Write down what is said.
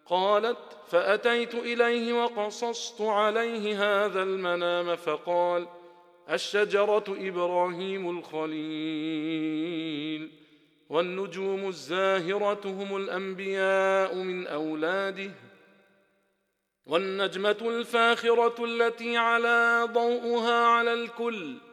قالت: فأتيت إليه وقصصت عليه هذا المنام فقال: الشجرة إبراهيم الخليل، والنجوم الزاهرة هم الأنبياء من أولاده، والنجمة الفاخرة التي على ضوءها على الكل،